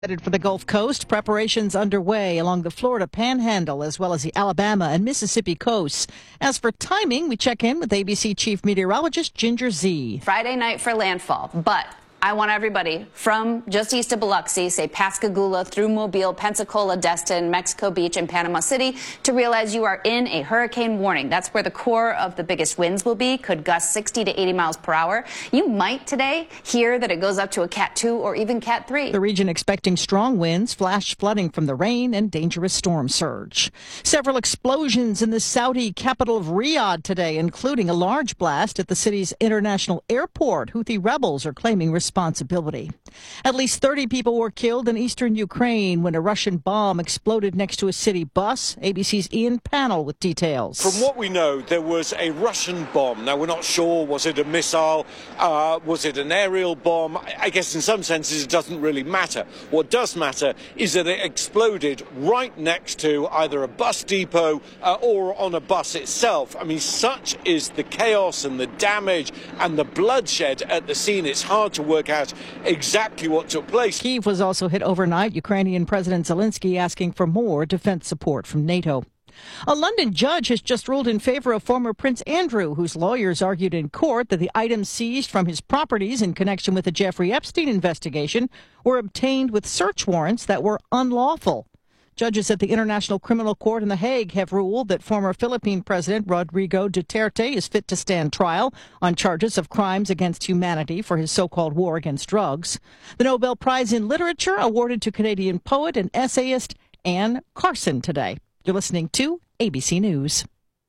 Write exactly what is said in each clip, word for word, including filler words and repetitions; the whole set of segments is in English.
Headed for the Gulf Coast, preparations underway along the Florida Panhandle as well as the Alabama and Mississippi coasts. As for timing, we check in with A B C Chief Meteorologist Ginger Zee. Friday night for landfall, but I want everybody from just east of Biloxi, say Pascagoula, through Mobile, Pensacola, Destin, Mexico Beach, and Panama City, to realize you are in a hurricane warning. That's where the core of the biggest winds will be, could gust sixty to eighty miles per hour. You might today hear that it goes up to a Cat two or even Cat three. The region expecting strong winds, flash flooding from the rain, and dangerous storm surge. Several explosions in the Saudi capital of Riyadh today, including a large blast at the city's international airport. Houthi rebels are claiming responsibility. responsibility. At least thirty people were killed in eastern Ukraine when a Russian bomb exploded next to a city bus. A B C's Ian Pannell with details. From what we know, there was a Russian bomb. Now, we're not sure, was it a missile? Uh, was it an aerial bomb? I guess in some senses it doesn't really matter. What does matter is that it exploded right next to either a bus depot uh, or on a bus itself. I mean, such is the chaos and the damage and the bloodshed at the scene. It's hard to work out exactly what took place. Kyiv was also hit overnight. Ukrainian President Zelensky asking for more defense support from NATO. A London judge has just ruled in favor of former Prince Andrew, whose lawyers argued in court that the items seized from his properties in connection with the Jeffrey Epstein investigation were obtained with search warrants that were unlawful. Judges at the International Criminal Court in The Hague have ruled that former Philippine President Rodrigo Duterte is fit to stand trial on charges of crimes against humanity for his so-called war against drugs. The Nobel Prize in Literature awarded to Canadian poet and essayist Anne Carson today. You're listening to A B C News.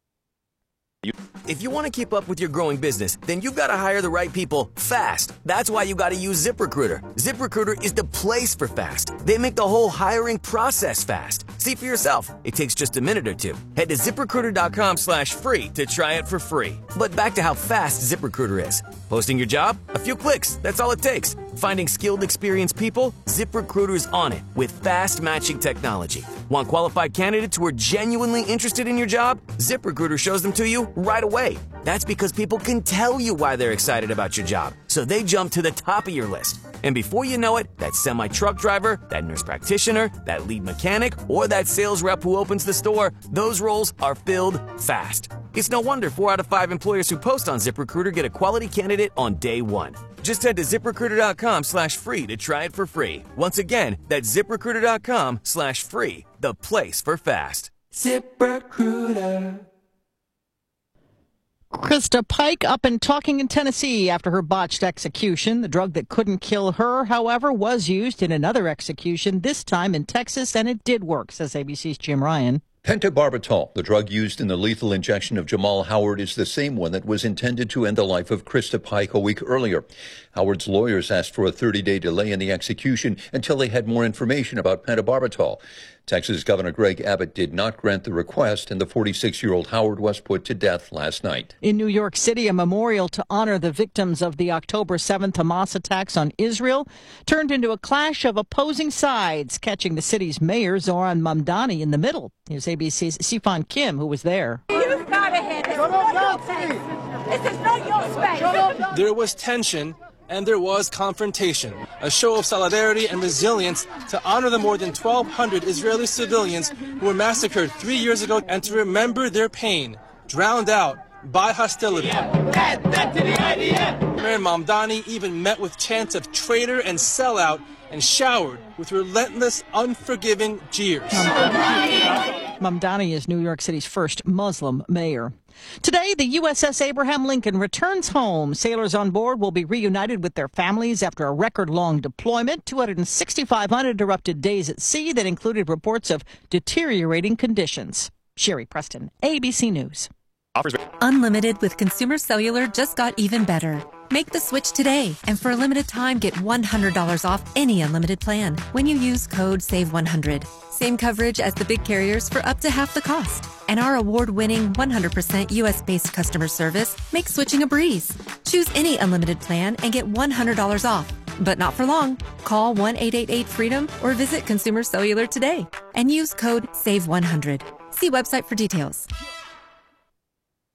If you want to keep up with your growing business, then you've got to hire the right people fast. That's why you got to use ZipRecruiter. ZipRecruiter is the place for fast. They make the whole hiring process fast. See for yourself. It takes just a minute or two. Head to ZipRecruiter.com slash free to try it for free. But back to how fast ZipRecruiter is. Posting your job? A few clicks. That's all it takes. Finding skilled, experienced people? ZipRecruiter's on it with fast matching technology. Want qualified candidates who are genuinely interested in your job? ZipRecruiter shows them to you right away. That's because people can tell you why they're excited about your job, so they jump to the top of your list. And before you know it, that semi-truck driver, that nurse practitioner, that lead mechanic, or that sales rep who opens the store, those roles are filled fast. It's no wonder four out of five employers who post on ZipRecruiter get a quality candidate on day one. Just head to ZipRecruiter.com slash free to try it for free. Once again, that's ZipRecruiter.com slash free, the place for fast. ZipRecruiter. Krista Pike up and talking in Tennessee after her botched execution. The drug that couldn't kill her, however, was used in another execution, this time in Texas, and it did work, says A B C's Jim Ryan. Pentobarbital, the drug used in the lethal injection of Jamal Howard, is the same one that was intended to end the life of Krista Pike a week earlier. Howard's lawyers asked for a thirty-day delay in the execution until they had more information about pentobarbital. Texas Governor Greg Abbott did not grant the request, and the forty-six-year-old Howard was put to death last night. In New York City, a memorial to honor the victims of the October seventh Hamas attacks on Israel turned into a clash of opposing sides, catching the city's mayor, Zoran Mamdani, in the middle. Here's A B C's Sifan Kim, who was there. You've got to hit it. This is not your space. This is not your space. There was tension and there was confrontation, a show of solidarity and resilience to honor the more than twelve hundred Israeli civilians who were massacred three years ago and to remember their pain, drowned out by hostility. Mayor Mamdani even met with chants of traitor and sellout and showered with relentless, unforgiving jeers. Mamdani is New York City's first Muslim mayor. Today, the U S S Abraham Lincoln returns home. Sailors on board will be reunited with their families after a record-long deployment, two hundred sixty-five uninterrupted days at sea that included reports of deteriorating conditions. Sherry Preston, A B C News. Unlimited with Consumer Cellular just got even better. Make the switch today, and for a limited time, get one hundred dollars off any unlimited plan when you use code save one hundred. Same coverage as the big carriers for up to half the cost. And our award-winning one hundred percent U S-based customer service makes switching a breeze. Choose any unlimited plan and get one hundred dollars off. But not for long. Call one eight eight eight freedom or visit Consumer Cellular today and use code save one hundred. See website for details.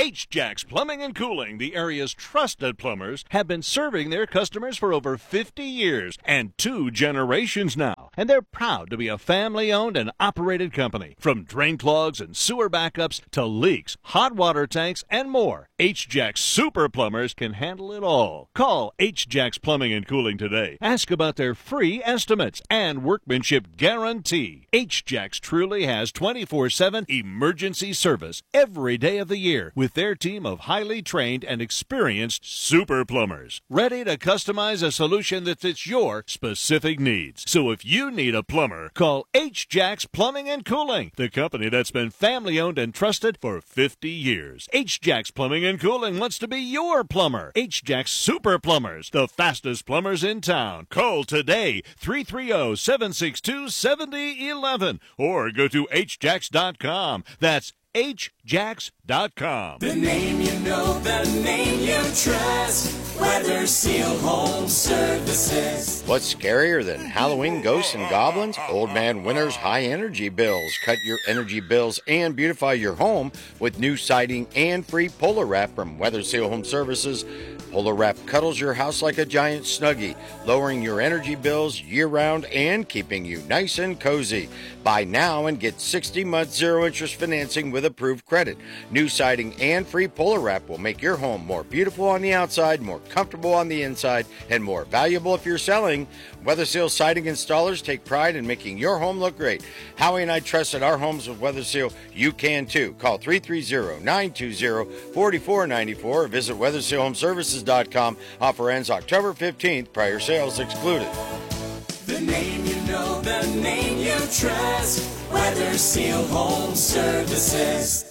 H-Jacks Plumbing and Cooling, the area's trusted plumbers, have been serving their customers for over fifty years and two generations now. And they're proud to be a family-owned and operated company. From drain clogs and sewer backups to leaks, hot water tanks, and more, H-Jacks Super Plumbers can handle it all. Call H-Jacks Plumbing and Cooling today. Ask about their free estimates and workmanship guarantee. H-Jacks truly has twenty-four seven emergency service every day of the year with their team of highly trained and experienced super plumbers, ready to customize a solution that fits your specific needs. So if you need a plumber, call H-Jacks Plumbing and Cooling, the company that's been family-owned and trusted for fifty years. H-Jacks Plumbing and Cooling wants to be your plumber. H-Jacks Super Plumbers, the fastest plumbers in town. Call today, three three zero, seven six two, seven zero one one, or go to H Jacks dot com. That's H Jacks dot com. The name you know, the name you trust. Weather Seal Home Services. What's scarier than Halloween ghosts and goblins? Old Man Winter's high energy bills. Cut your energy bills and beautify your home with new siding and free Polar Wrap from Weather Seal Home Services. Polar Wrap cuddles your house like a giant Snuggie, lowering your energy bills year-round and keeping you nice and cozy. Buy now and get sixty month zero-interest financing with approved credit. New siding and free Polar Wrap will make your home more beautiful on the outside, more comfortable on the inside, and more valuable if you're selling. Weather Seal siding installers take pride in making your home look great. Howie and I trusted our homes with Weather Seal. You can too. Call three three zero, nine two zero, four four nine four or visit weather seal home services dot com. Offer ends October fifteenth. Prior sales excluded. The name you know, the name you trust. Weather Seal Home Services.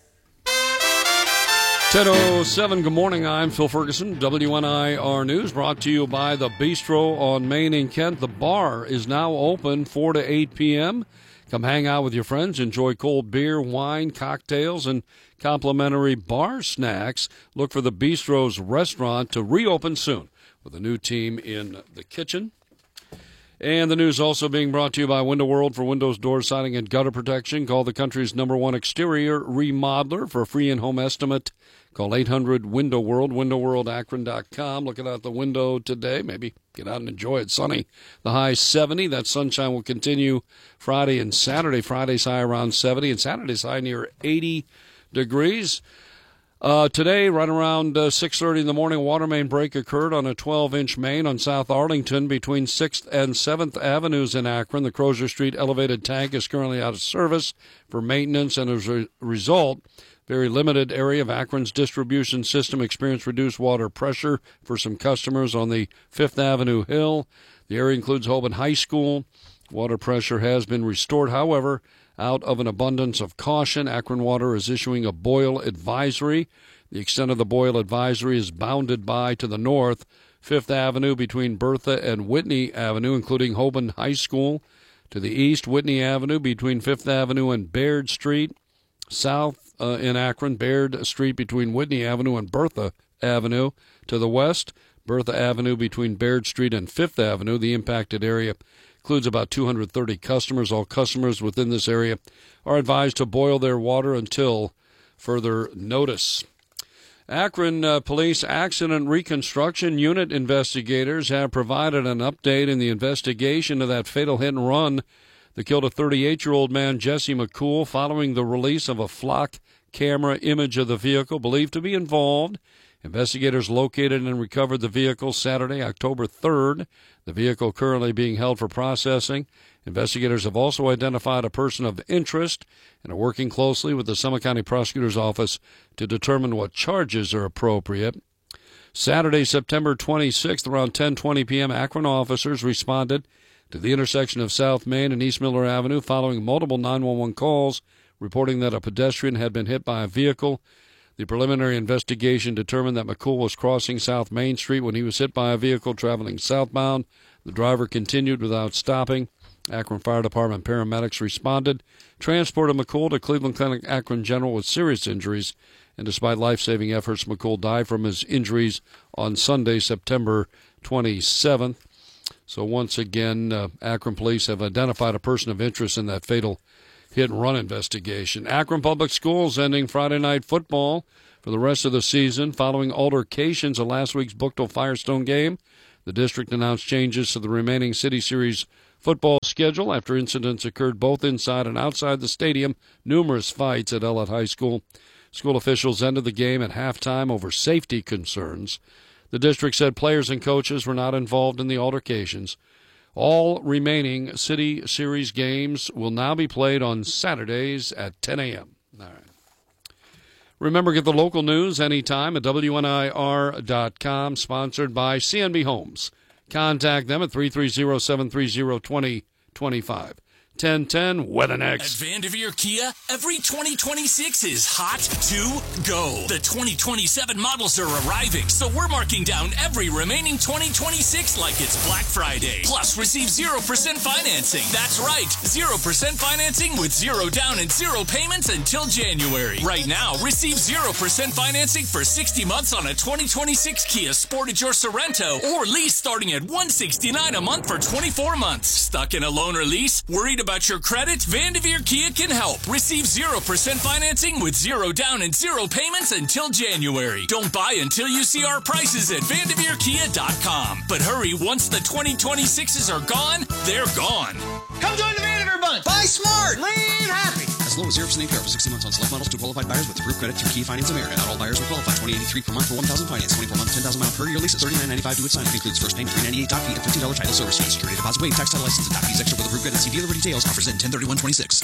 ten oh seven, good morning. I'm Phil Ferguson, W N I R News, brought to you by the Bistro on Main in Kent. The bar is now open four to eight p.m. Come hang out with your friends, enjoy cold beer, wine, cocktails, and complimentary bar snacks. Look for the Bistro's restaurant to reopen soon with a new team in the kitchen. And the news also being brought to you by Window World for windows, doors, siding, and gutter protection. Call the country's number one exterior remodeler for a free in-home estimate. Call eight hundred window world, window world akron dot com. Looking out the window today. Maybe get out and enjoy it. Sunny. The high seventy. That sunshine will continue Friday and Saturday. Friday's high around seventy, and Saturday's high near eighty degrees. Uh, today, right around uh, six thirty in the morning, a water main break occurred on a twelve-inch main on South Arlington between sixth and seventh Avenues in Akron. The Crozier Street elevated tank is currently out of service for maintenance, and as a result, very limited area of Akron's distribution system experienced reduced water pressure for some customers on the Fifth Avenue Hill. The area includes Hoban High School. Water pressure has been restored, however, out of an abundance of caution, Akron Water is issuing a boil advisory. The extent of the boil advisory is bounded by, to the north, Fifth Avenue between Bertha and Whitney Avenue, including Hoban High School. To the east, Whitney Avenue between Fifth Avenue and Baird Street. South uh, in Akron, Baird Street between Whitney Avenue and Bertha Avenue. To the west, Bertha Avenue between Baird Street and Fifth Avenue. The impacted area includes about two hundred thirty customers. All customers within this area are advised to boil their water until further notice. Akron uh, Police Accident Reconstruction Unit investigators have provided an update in the investigation of that fatal hit and run that killed a thirty-eight-year-old man, Jesse McCool, following the release of a flock camera image of the vehicle believed to be involved. Investigators located and recovered the vehicle Saturday, October third. The vehicle currently being held for processing. Investigators have also identified a person of interest and are working closely with the Summit County Prosecutor's Office to determine what charges are appropriate. Saturday, September twenty-sixth, around ten twenty p.m., Akron officers responded to the intersection of South Main and East Miller Avenue following multiple nine one one calls reporting that a pedestrian had been hit by a vehicle. The preliminary investigation determined that McCool was crossing South Main Street when he was hit by a vehicle traveling southbound. The driver continued without stopping. Akron Fire Department paramedics responded, transported McCool to Cleveland Clinic Akron General with serious injuries, and despite life-saving efforts, McCool died from his injuries on Sunday, September twenty-seventh. So once again, uh, Akron police have identified a person of interest in that fatal hit-and-run investigation. Akron Public Schools ending Friday night football for the rest of the season. Following altercations in last week's Bookville Firestone game, the district announced changes to the remaining City Series football schedule after incidents occurred both inside and outside the stadium, numerous fights at Ellett High School. School officials ended the game at halftime over safety concerns. The district said players and coaches were not involved in the altercations. All remaining City Series games will now be played on Saturdays at ten a.m. All right. Remember, get the local news anytime at W N I R dot com, sponsored by C N B Homes. Contact them at three three zero, seven three zero, two zero two five. ten ten Weather next. At Vanderveer Kia, every twenty twenty-six is hot to go. The twenty twenty-seven models are arriving, so we're marking down every remaining twenty twenty-six like it's Black Friday. Plus, receive zero percent financing. That's right, zero percent financing with zero down and zero payments until January. Right now, receive zero percent financing for sixty months on a twenty twenty-six Kia Sportage or Sorento, or lease starting at one hundred sixty-nine dollars a month for twenty-four months. Stuck in a loan or lease? Worried about About your credit? Vanderveer Kia can help. Receive zero percent financing with zero down and zero payments until January. Don't buy until you see our prices at Vanderveer Kia dot com. But hurry, once the twenty twenty-sixes are gone, they're gone. Come join the Vanderveer Bunch. Buy smart. Leave happy. As low as zero percent A P R for sixty months on select models to qualified buyers with approved credit through Kia Finance America. Not all buyers will qualify. twenty eighty-three per month for one thousand finance. twenty-four month, ten thousand mile per year lease at thirty-nine ninety-five to its sign. Includes first payment, three ninety-eight doc fee, and fifteen dollars title service fee. Security deposit waived. Tax title license and doc fees extra with approved credit. See dealer for details. Offers in ten thirty-one twenty-six.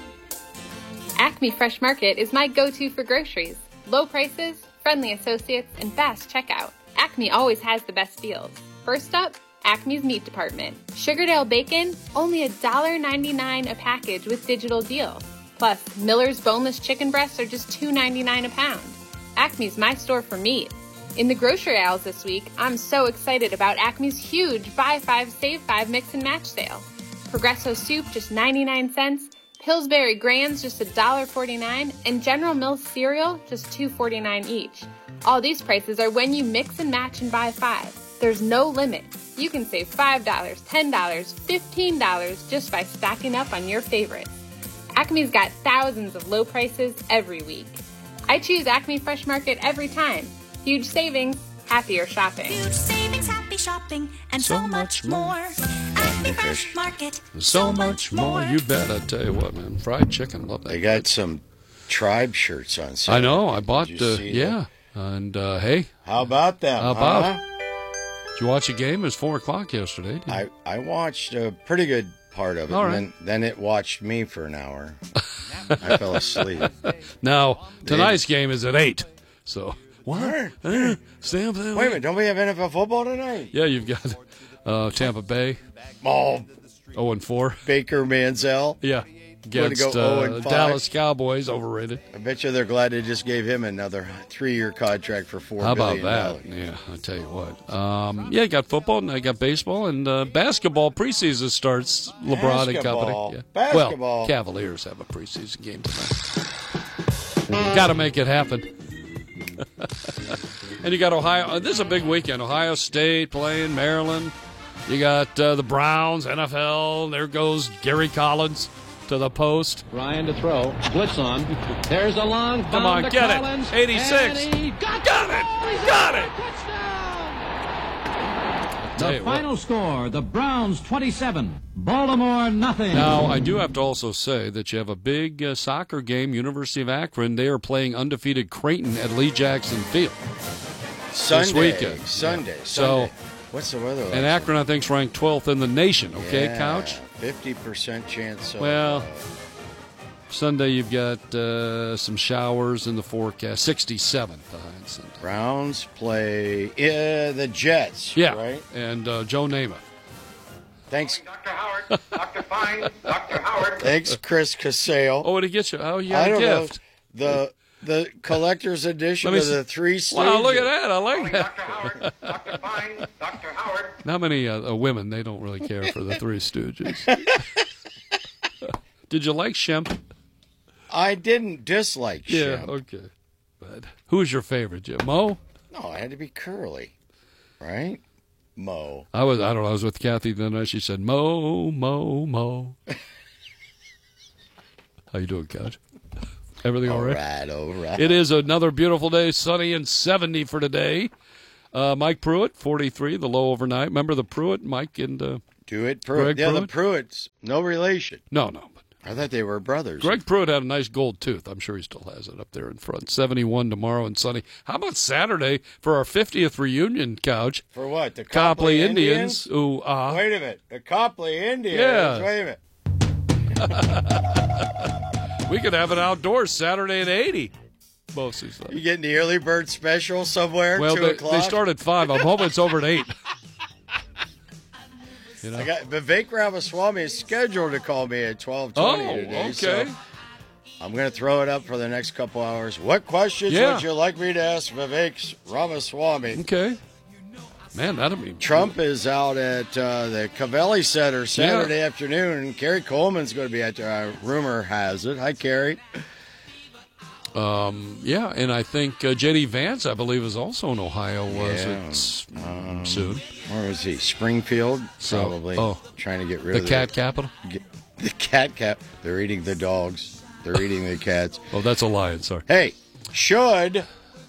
Acme Fresh Market is my go-to for groceries. Low prices, friendly associates, and fast checkout. Acme always has the best deals. First up, Acme's Meat Department. Sugardale bacon, only one dollar ninety-nine a package with digital deal. Plus, Miller's boneless chicken breasts are just two ninety-nine a pound. Acme's my store for meat. In the grocery aisles this week, I'm so excited about Acme's huge Buy five, Save five Mix and Match sale. Progresso soup just ninety-nine cents, Pillsbury Grands just one dollar forty-nine, and General Mills cereal just two forty-nine each. All these prices are when you mix and match and buy five. There's no limit. You can save five dollars, ten dollars, fifteen dollars just by stacking up on your favorites. Acme's got thousands of low prices every week. I choose Acme Fresh Market every time. Huge savings, happier shopping. Huge savings, happy shopping, and so, so much more. Acme Fresh Market. So much more. You bet. I tell you what, man. Fried chicken, love that. They got some tribe shirts on sale. I know. I bought, uh, yeah. That? And, uh, hey. How about them? How about huh? Did you watch a game? It was four o'clock yesterday. Didn't I, you? I watched a pretty good part of it. All and right. then, then it watched me for an hour. I fell asleep. Now, tonight's game is at eight. So, what? What? Stay up there. Wait a minute. Don't we have N F L football tonight? Yeah, you've got uh, Tampa Bay. Oh. oh and four. Baker Manziel. Yeah. Against go uh, Dallas Cowboys, overrated. I bet you they're glad they just gave him another three-year contract for four How billion about dollars. that? Yeah, I'll tell you what. Um, yeah, you got football, and I got baseball, and uh, basketball preseason starts. LeBron and Basketball. company. Yeah. Basketball. Well, Cavaliers have a preseason game tonight. Got to make it happen. And you got Ohio. This is a big weekend. Ohio State playing Maryland. You got uh, the Browns, N F L. There goes Gary Collins to the post. Ryan to throw. Blitz on. There's a long bomb Come on, to get Collins, it. eighty-six. Got, got it. Got it. The final score, the Browns twenty-seven, Baltimore nothing. Now, I do have to also say that you have a big uh, soccer game, University of Akron. They are playing undefeated Creighton at Lee Jackson Field Sunday. this weekend. Sunday. Yeah. Sunday. So, what's the weather like? and Akron, I think, is ranked twelfth in the nation. Okay, yeah, Couch? fifty percent chance of... Well, uh, Sunday you've got uh, some showers in the forecast. sixty-seventh behind Sunday. Browns play uh, the Jets, Yeah, right? and uh, Joe Namath. Thanks. Doctor Howard, Doctor Fine, Doctor Howard. Thanks, Chris Casale. Oh, what did he get you? Oh, you I got a don't gift. know. The the collector's edition Let me of see. the Three Stooges. Wow, look at that. I like that. Doctor Howard, Doctor Fine, Doctor Howard. How many uh, uh, women, they don't really care for the Three Stooges. Did you like Shemp? I didn't dislike Yeah, Shemp. okay. But who's your favorite, Jim? Mo? No, it had to be Curly, right? Mo. I was, I don't know, I was with Kathy the other night. She said, Mo, Mo, Mo. How you doing, Coach? Everything all right? All right, all right. It is another beautiful day, sunny and seventy for today. Uh, Mike Pruitt, forty-three, the low overnight. Remember the Pruitt, Mike and uh, Do it, Pruitt. Greg Yeah, Pruitt? the Pruitts. No relation. No, no. I thought they were brothers. Greg Pruitt had a nice gold tooth. I'm sure he still has it up there in front. seventy-one tomorrow and sunny. How about Saturday for our fiftieth reunion couch? For what? The Copley Copley Indians. Indians? Ooh, ah. Wait a minute. The Copley Indians? Yeah. Wait a minute. We could have it outdoors Saturday at eighty. Both these You getting the early bird special somewhere? Well, two they, o'clock? they start at five. I'm hoping it's over at eight. You know? I got Vivek Ramaswamy is scheduled to call me at twelve twenty Oh, today. okay. So I'm going to throw it up for the next couple hours. What questions Yeah. would you like me to ask Vivek Ramaswamy? Okay. Man, that'll be... Trump is out at uh, the Covelli Center Saturday Yeah. afternoon. Carrie Coleman's going to be out there. Uh, rumor has it. Hi, Carrie. Um, yeah, and I think uh, J D. Vance, I believe, is also in Ohio. Was Yeah. it Um, soon? Where is he? Springfield? So- Probably. oh. Trying to get rid The of cat capital? Get, the cat cap. They're eating the dogs. They're eating the cats. Oh, that's a lion, sorry. Hey, should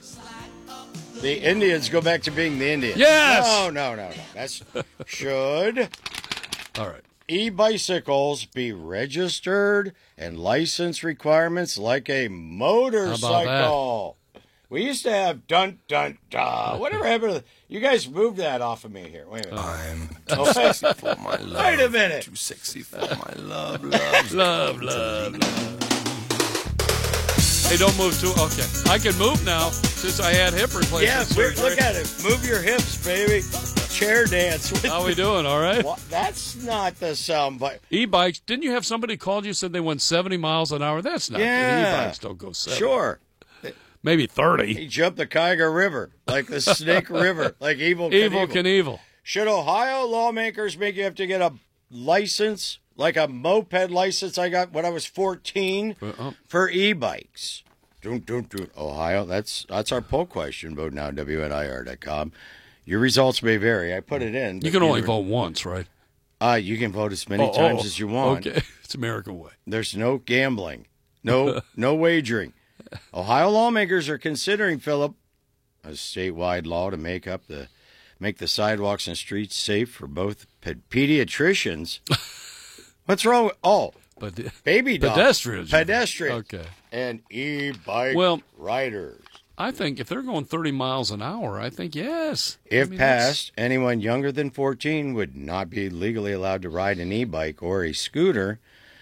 the Indians go back to being the Indians? Yes! No, no, no, no. That's should All right. e-bicycles be registered and license requirements like a motorcycle? We used to have dun dun dun. Whatever happened to you guys moved that off of me here. Wait a minute. I'm too Oh, wait. sexy for my love. Wait a minute. Too sexy for my love, love, Love, love, love. Hey, don't move too... Okay. I can move now since I had hip replacement Yeah, surgery. look at it. Move your hips, baby. Chair dance. With How we doing? All right? Well, that's not the sound bite. E-bikes. Didn't you have somebody called you said they went seventy miles an hour? That's not Yeah. good. E-bikes don't go seventy. Sure. Maybe thirty. He jumped the Cuyahoga River, like the Snake River, like Evil Knievel. Evil Knievel. Should Ohio lawmakers make you have to get a license, like a moped license I got when I was fourteen, Uh-uh. for e-bikes? Don't, don't, don't. Ohio, that's that's our poll question. Vote now, W N I R dot com. Your results may vary. I put it in. You but can only either- vote once, right? Uh, you can vote as many Oh, times oh, as you want. Okay. It's American way. There's no gambling, no no wagering. Ohio lawmakers are considering, Philip, a statewide law to make up the make the sidewalks and streets safe for both pe- pediatricians. What's wrong with oh But the- baby dogs, pedestrians. pedestrians, Okay. and e-bike Well, riders? I think if they're going thirty miles an hour, I think yes. If I mean, that's- passed, anyone younger than fourteen would not be legally allowed to ride an e-bike or a scooter,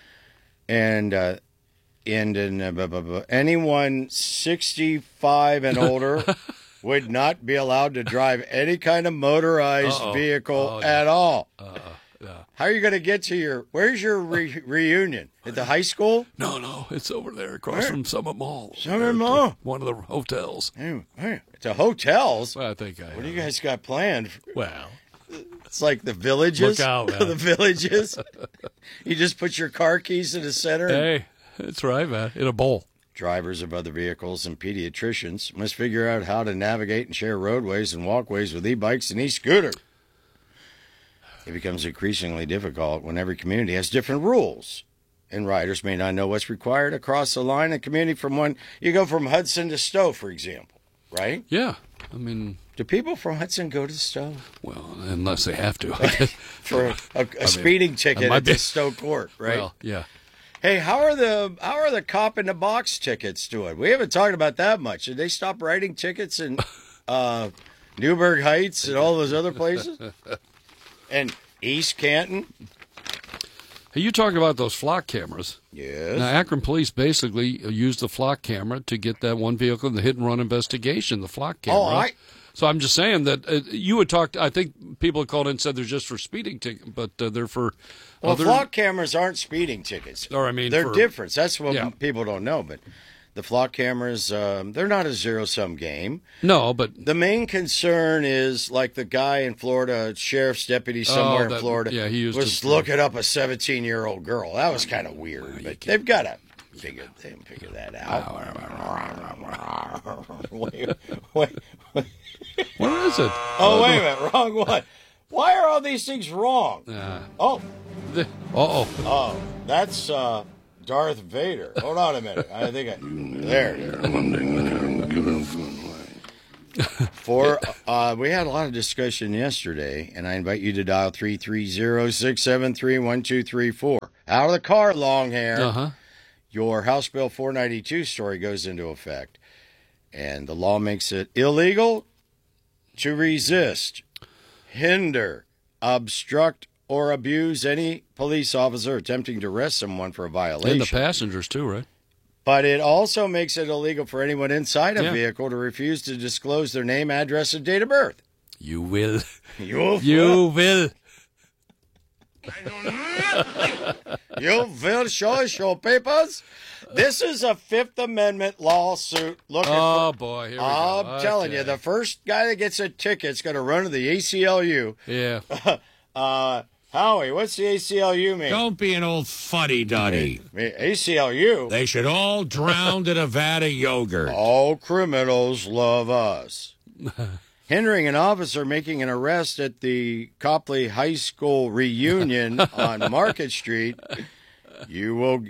and uh, and, and uh, blah, blah, blah. anyone sixty-five and older would not be allowed to drive any kind of motorized Uh-oh. vehicle Oh, at all. Uh, yeah. How are you going to get to your? Where's your re- reunion at the high school? No, no, it's over there across Where? from Summit Mall. Summit There at the- Mall? One of the hotels. Hey, hey, to hotels. Well, I think I. What do you guys got planned? Well, It's like the villages. Look out, man. The villages. You just put your car keys in the center. and hey, that's right, man. In a bowl. Drivers of other vehicles and pediatricians must figure out how to navigate and share roadways and walkways with e-bikes and e-scooters. It becomes increasingly difficult when every community has different rules, and riders may not know what's required across the line. A community from one, you go from Hudson to Stowe, for example, right? Yeah, I mean, Do people from Hudson go to Stowe well, unless they have to. for a, a, a mean, speeding I ticket might at be- the Stowe court, right? Well, yeah. Hey, how are the how are the cop in the box tickets doing? We haven't talked about that much. Did they stop writing tickets in uh, Newburgh Heights and all those other places? And East Canton? Hey, you talked about those flock cameras. Yes. Now, Akron Police basically used the flock camera to get that one vehicle in the hit and run investigation, the flock camera. Oh, I- So I'm just saying that uh, you had talked, I think people had called in and said they're just for speeding tickets, but uh, they're for Well, other... flock cameras aren't speeding tickets. Or, I mean, they're for- different. That's what Yeah. people don't know. But the flock cameras, um, they're not a zero-sum game. No, but... The main concern is like the guy in Florida, sheriff's deputy somewhere Oh, that- in Florida, yeah, he used was his- looking up a seventeen-year-old girl. That was kind of weird, but they've got to figure, they can figure that out. wait, wait, wait. What is it? Oh, wait a minute. Wrong one. Why are all these things wrong? Uh, Oh. the, uh-oh. Oh, that's uh, Darth Vader. Hold on a minute. I think I... There. For, uh, we had a lot of discussion yesterday, and I invite you to dial three three zero, six seven three, one two three four. Out of the car, long hair. Uh-huh. Your House Bill four ninety-two story goes into effect, and the law makes it illegal to resist, hinder, obstruct, or abuse any police officer attempting to arrest someone for a violation. And the passengers, too, right? But it also makes it illegal for anyone inside a Yeah. vehicle to refuse to disclose their name, address, and date of birth. You will. You You will. You will show us your papers. This is a Fifth Amendment lawsuit. Looking Oh, for, boy. Here we I'm go. telling you, Okay. the first guy that gets a ticket's going to run to the A C L U. Yeah. uh, Howie, what's the A C L U mean? Don't be an old fuddy-duddy. A C L U? They should all drown in a vat of yogurt. All criminals love us. Hindering an officer making an arrest at the Copley High School reunion on Market Street. You will...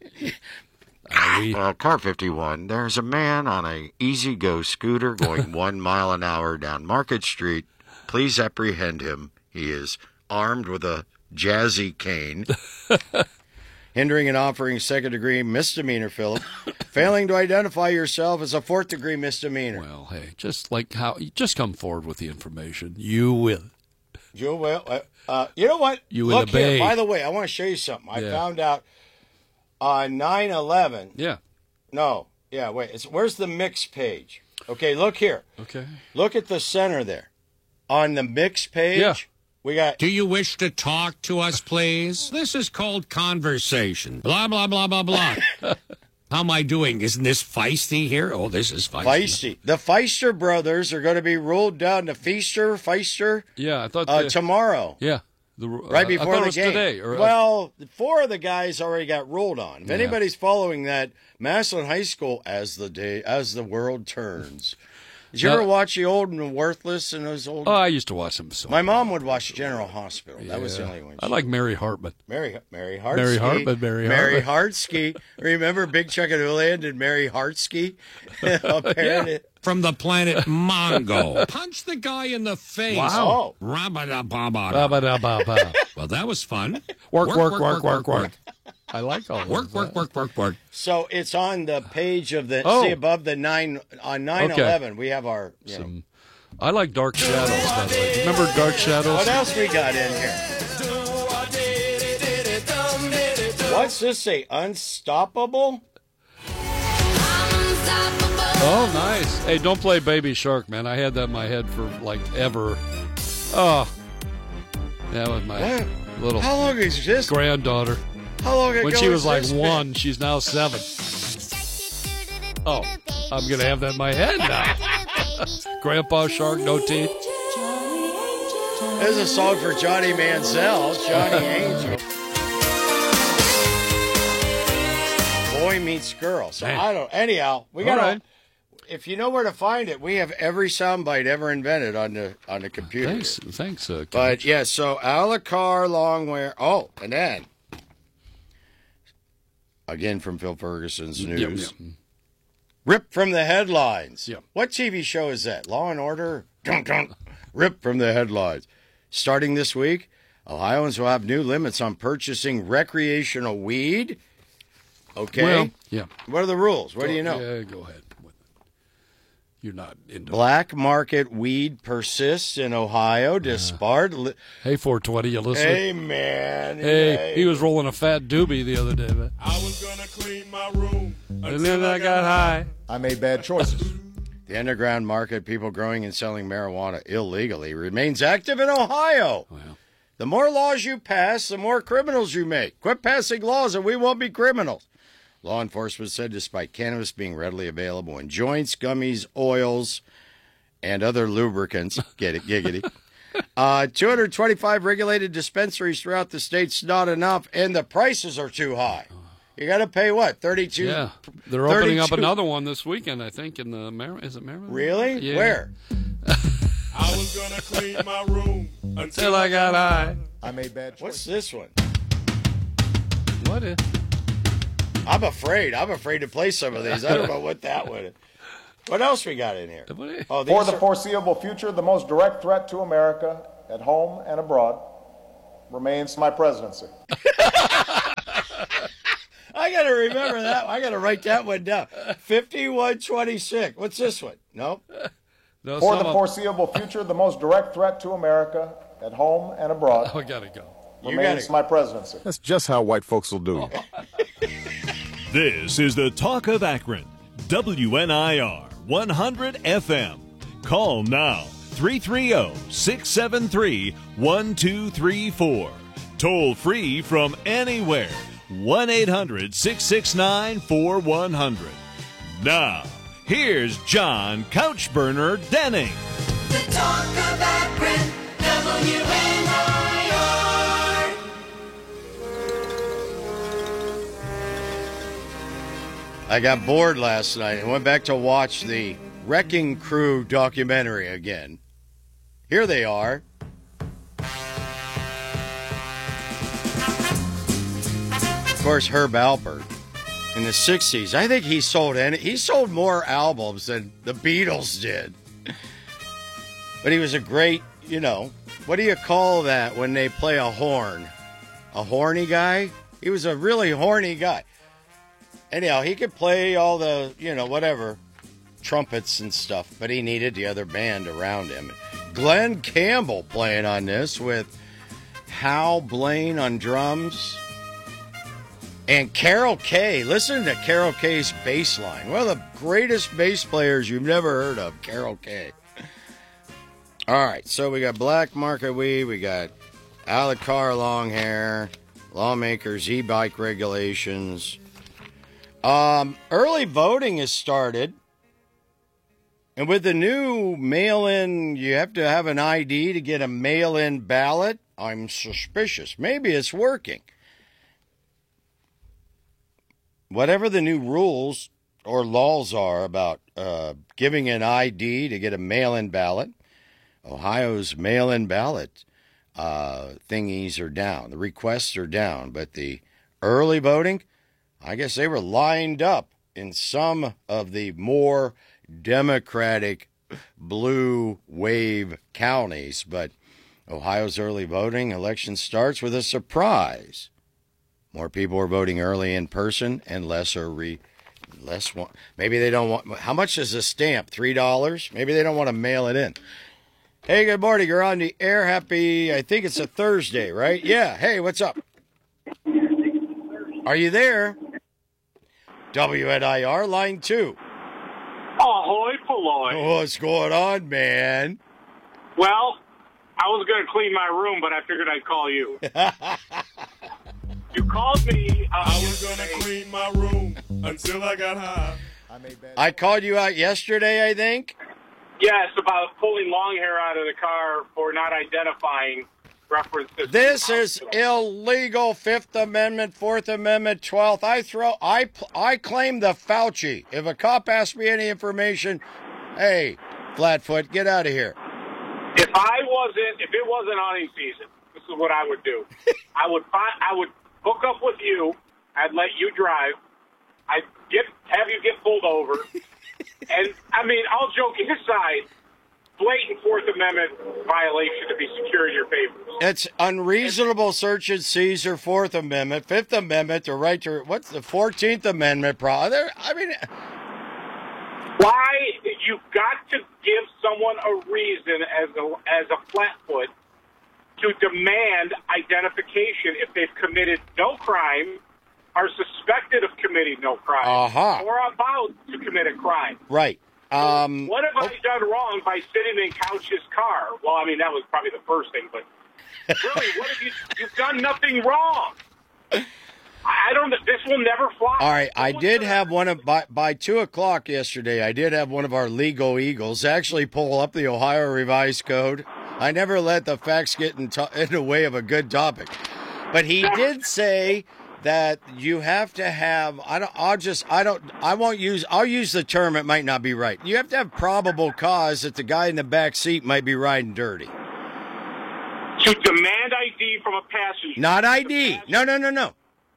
Uh, car fifty-one, there's a man on a Easy Go scooter going one mile an hour down Market Street. Please apprehend him. He is armed with a jazzy cane. Hindering and offering second-degree misdemeanor, Philip. Failing to identify yourself as a fourth-degree misdemeanor. Well, hey, just like how, just come forward with the information. You will. You will. Uh, uh, you know what? You will Look obey. here. By the way, I want to show you something. I Yeah. found out on nine eleven. Yeah. No. Yeah, wait. It's, where's the mix page? Okay, look here. Okay. Look at the center there. On the mix page, Yeah. we got... Do you wish to talk to us, please? This is called conversation. Blah, blah, blah, blah, blah. How am I doing? Isn't this feisty here? Oh, this is feisty. Feisty. The Feister brothers are going to be ruled down to Feaster, Feister, Yeah, I thought uh, the- tomorrow. Yeah. The, Right uh, before I thought the it was game. today. Or, uh, well, four of the guys already got ruled on. If Yeah. anybody's following that, Massillon High School, as the day, as the world turns. Did you Now- ever watch the Old and Worthless and those old? oh, I used to watch them. So My mom would watch General Hospital. That was the Yeah. only one. I like Mary Hartman. Mary Mary Hartsky. Mary Hartman, Mary Mary Hartman. Hartsky. Remember Big Chuck and Houlihan did Mary Hartsky? Apparently. From the planet Mongo. Punch the guy in the face. Wow. Rabba-da-ba-ba. Ba-ba-da-ba-ba. Well, that was fun. Work, work, work, work, work. I like all Work, those. work, work, work, work. So it's on the page of the Oh. see above the nine on nine eleven. We have our you know, Some, I like Dark Shadows, by the way. Remember Dark Shadows? what else we got in here? What's this say? Unstoppable? Oh, nice. Hey, don't play Baby Shark, man. I had that in my head for, like, ever. Oh. That was my What? little How long is this? granddaughter. How long ago When she was has like this been? one, she's now seven. Oh, I'm going to have that in my head now. Grandpa Shark, no teeth. There's a song for Johnny Manziel, Johnny Angel. Boy meets girl. So Man. I don't. Anyhow, we All got. right. If you know where to find it, we have every soundbite ever invented on the on the computer. Thanks, thanks. Uh, But Coach. yeah, so Alacar Longwear. Oh, and then again from Phil Ferguson's Yep, news. yep. Ripped from the headlines. Yep. What T V show is that? Law and Order? Dun, dun. Ripped from the headlines. Starting this week, Ohioans will have new limits on purchasing recreational weed. Okay. Well, yeah. What are the rules? What do you know? Yeah, go ahead. You're not into Black market weed persists in Ohio despite. Li- Hey, four twenty, you listening? hey, man. Hey, he was rolling a fat doobie the other day, man. I was gonna clean my room And then I got high. I made bad choices. The underground market, people growing and selling marijuana illegally, remains active in Ohio. Well. The more laws you pass, the more criminals you make. Quit passing laws and we won't be criminals. Law enforcement said despite cannabis being readily available in joints, gummies, oils, and other lubricants, get it, giggity, uh, two hundred twenty-five regulated dispensaries throughout the state's not enough, and the prices are too high. You got to pay what, thirty-two? Yeah, they're opening up thirty-two another one this weekend, I think, in the Mar- is it Maryland? Really? Yeah. Where? I was gonna clean my room Until I got high. I made bad choices. What's this one? What is? I'm afraid. I'm afraid to play some of these. I don't know what that would. What else we got in here? Oh, For the are... foreseeable future, the most direct threat to America, at home and abroad, remains my presidency. I got to remember that. I got to write that one down. fifty-one twenty-six. What's this one? Nope. No, For the foreseeable future, the most direct threat to America, at home and abroad, oh, I gotta go. remains my presidency. That's just how white folks will do. This is the Talk of Akron. W N I R one hundred F M. Call now. three three zero, six seven three, one two three four. Toll free from anywhere. one eight hundred, six six nine, four one zero zero. Now, here's John Couchburner Denning. The Talk of Akron, W N I R. I got bored last night and went back to watch the Wrecking Crew documentary again. Here they are. Of course, Herb Alpert in the sixties. I think he sold any, he sold more albums than the Beatles did. But he was a great, you know, what do you call that when they play a horn? A horny guy? He was a really horny guy. Anyhow, he could play all the, you know, whatever, trumpets and stuff, but he needed the other band around him. Glenn Campbell playing on this with Hal Blaine on drums. And Carol Kay. Listen to Carol Kay's bass line. One of the greatest bass players you've never heard of, Carol Kay. All right, so we got Black Market Weed, we got Alec Carr long hair, lawmakers, e-bike regulations. Um, early voting has started. And with the new mail-in, you have to have an I D to get a mail-in ballot. I'm suspicious. Maybe it's working. Whatever the new rules or laws are about uh, giving an I D to get a mail-in ballot, Ohio's mail-in ballot uh, thingies are down. The requests are down. But the early voting, I guess they were lined up in some of the more Democratic blue wave counties. But Ohio's early voting election starts with a surprise. More people are voting early in person and less are re, less want, maybe they don't want, how much is a stamp? three dollars? Maybe they don't want to mail it in. Hey, good morning. You're on the air. Happy, I think it's a Thursday, right? Yeah. Hey, what's up? Are you there? W N I R, line two. Ahoy, Polloy. What's going on, man? Well, I was going to clean my room, but I figured I'd call you. You called me. Uh, I was going to clean my room until I got high. I called you out yesterday, I think? Yes, about pulling long hair out of the car for not identifying references. This is illegal. Fifth Amendment, Fourth Amendment, Twelfth. I throw. I I claim the Fauci. If a cop asks me any information, hey, Flatfoot, get out of here. If I wasn't, if it wasn't hunting season, this is what I would do. I would find. I would hook up with you. I'd let you drive. I'd get have you get pulled over. And, I mean, all joking aside, blatant Fourth Amendment violation to be secure in your papers. It's unreasonable search and seize or Fourth Amendment. Fifth Amendment, the right to, what's the fourteenth Amendment? Pro? There, I mean. Why? You've got to give someone a reason as a, as a flatfoot to demand identification if they've committed no crime, are suspected of committing no crime, uh-huh. or about to commit a crime. Right. Um, what have I done wrong by sitting in Couch's car? Well, I mean, that was probably the first thing, but really, what have you, you've done nothing wrong. I don't, this will never fly. All right, I did have one of, by, by two o'clock yesterday, I did have one of our legal eagles actually pull up the Ohio Revised Code. I never let the facts get in, to, in the way of a good topic. But he did say that you have to have, I don't, I'll just, I don't, I won't use, I'll use the term, it might not be right. You have to have probable cause that the guy in the back seat might be riding dirty. To demand I D from a passenger. Not I D. No, no, no, no.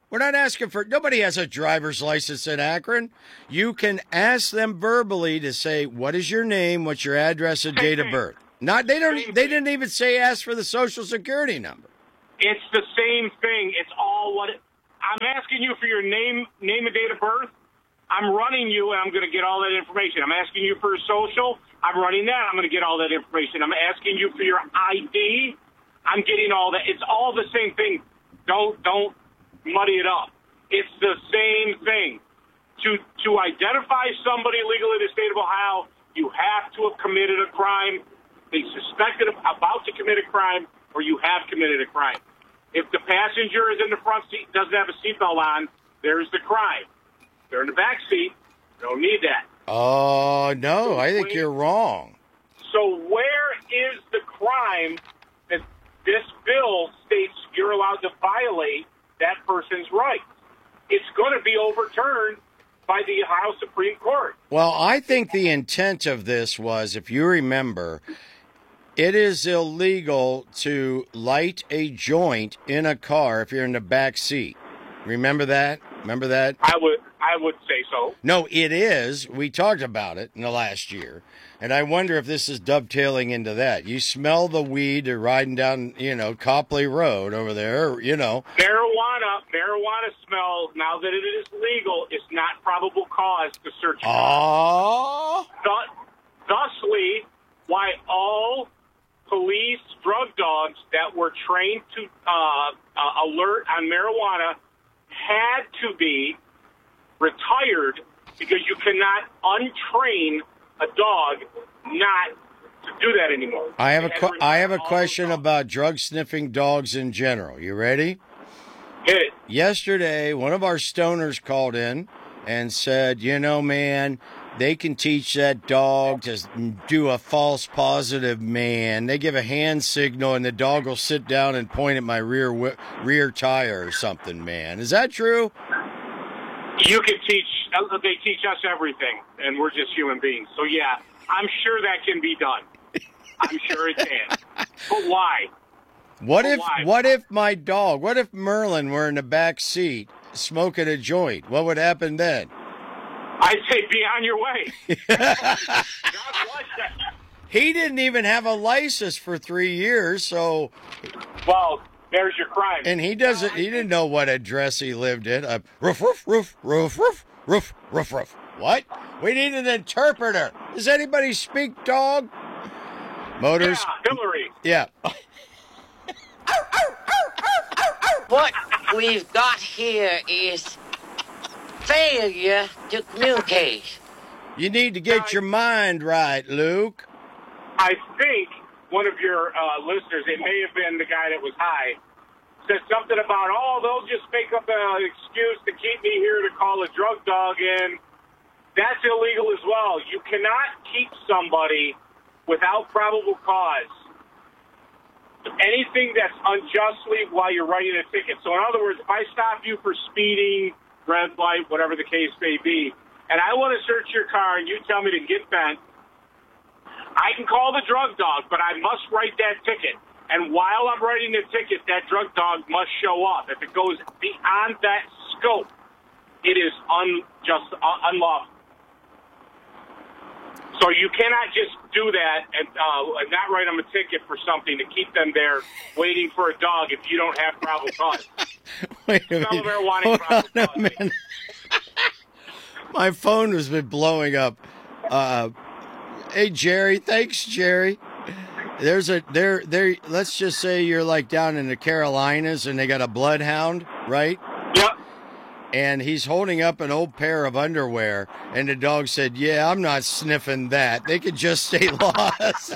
We're not asking for, nobody has a driver's license in Akron. You can ask them verbally to say, what is your name, what's your address and date of birth. Not, they don't, they didn't even say ask for the social security number. It's the same thing. It's all what, it, I'm asking you for your name, name and date of birth. I'm running you, and I'm going to get all that information. I'm asking you for a social. I'm running that. I'm going to get all that information. I'm asking you for your I D. I'm getting all that. It's all the same thing. Don't, don't. muddy it up. It's the same thing. To to identify somebody legally in the state of Ohio, you have to have committed a crime, be suspected of about to commit a crime, or you have committed a crime. If the passenger is in the front seat, doesn't have a seatbelt on, there's the crime. If they're in the back seat, don't need that. Oh, no, I think you're wrong. So where is the crime that this bill states you're allowed to violate that person's rights? It's going to be overturned by the Ohio Supreme Court. Well, I think the intent of this was, if you remember, it is illegal to light a joint in a car if you're in the back seat. Remember that? Remember that? I would I would say so. No, it is. We talked about it in the last year. And I wonder if this is dovetailing into that. You smell the weed you're riding down, you know, Copley Road over there, you know. Marijuana, marijuana smell, now that it is legal, is not probable cause to search. Oh. Thusly, why all police drug dogs that were trained to uh, uh, alert on marijuana had to be retired, because you cannot untrain a dog not to do that anymore. I have a qu- I have a question about drug sniffing dogs in general. You ready? Hit it. Yesterday, one of our stoners called in and said, you know, man, they can teach that dog to do a false positive, man. They give a hand signal and the dog will sit down and point at my rear wi- rear tire or something, man. Is that true? You can teach, they teach us everything, and we're just human beings. So, yeah, I'm sure that can be done. I'm sure it can. But why? What but if why? what if my dog, what if Merlin were in the back seat smoking a joint? What would happen then? I'd say be on your way. He didn't even have a license for three years, so... Well... There's your crime. And he doesn't. He didn't know what address he lived in. Uh, roof, roof, roof, roof, roof, roof, roof, roof. What? We need an interpreter. Does anybody speak dog? Motors. Yeah, Hillary. Yeah. What we've got here is failure to communicate. You need to get your mind right, Luke. I think one of your uh, listeners, it may have been the guy that was high, said something about, oh, they'll just make up an excuse to keep me here to call a drug dog in. That's illegal as well. You cannot keep somebody without probable cause. Anything that's unjustly while you're writing a ticket. So in other words, if I stop you for speeding, red light, whatever the case may be, and I want to search your car and you tell me to get bent, I can call the drug dog, but I must write that ticket. And while I'm writing the ticket, that drug dog must show up. If it goes beyond that scope, it is unjust, uh, unlawful. So you cannot just do that and uh, not write them a ticket for something to keep them there waiting for a dog if you don't have probable cause. Wait a minute. Hold on a minute. My phone has been blowing up. Uh, hey, Jerry. Thanks, Jerry. There's a there there. Let's just say you're like down in the Carolinas and they got a bloodhound, right? Yep. And he's holding up an old pair of underwear, and the dog said, "Yeah, I'm not sniffing that. They could just stay lost."